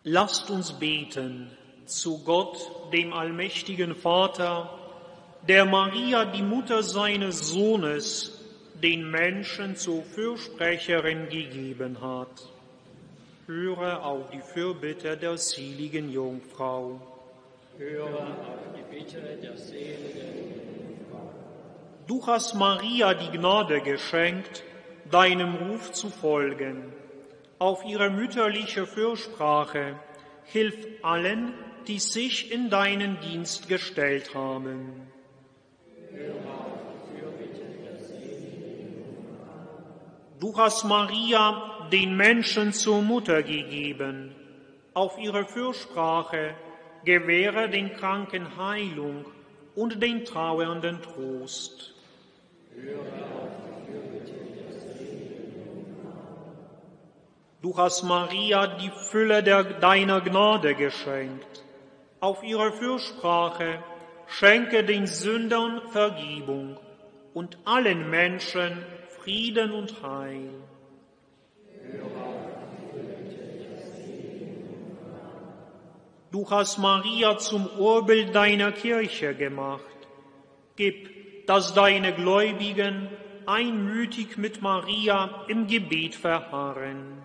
Lasst uns beten zu Gott, dem allmächtigen Vater, der Maria, die Mutter seines Sohnes, den Menschen zur Fürsprecherin gegeben hat. Höre auf die Fürbitte der seligen Jungfrau. Höre auf die Bitte der seligen Jungfrau. Du hast Maria die Gnade geschenkt, deinem Ruf zu folgen. Auf ihre mütterliche Fürsprache hilf allen, die sich in deinen Dienst gestellt haben. Du hast Maria den Menschen zur Mutter gegeben. Auf ihre Fürsprache gewähre den Kranken Heilung und den Trauernden Trost. Du hast Maria die Fülle deiner Gnade geschenkt. Auf ihre Fürsprache schenke den Sündern Vergebung und allen Menschen Frieden und Heil. Du hast Maria zum Urbild deiner Kirche gemacht. Gib, dass deine Gläubigen einmütig mit Maria im Gebet verharren.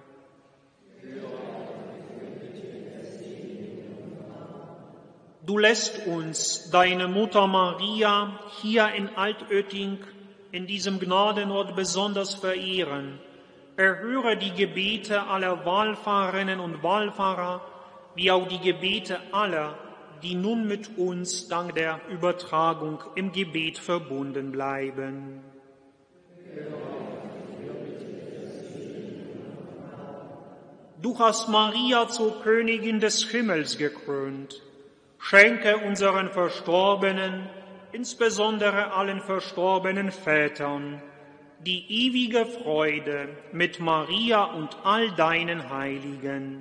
Du lässt uns deine Mutter Maria hier in Altötting, in diesem Gnadenort besonders verehren. Erhöre die Gebete aller Wallfahrerinnen und Wallfahrer, wie auch die Gebete aller, die nun mit uns dank der Übertragung im Gebet verbunden bleiben. Du hast Maria zur Königin des Himmels gekrönt. Schenke unseren Verstorbenen, insbesondere allen verstorbenen Vätern, die ewige Freude mit Maria und all deinen Heiligen.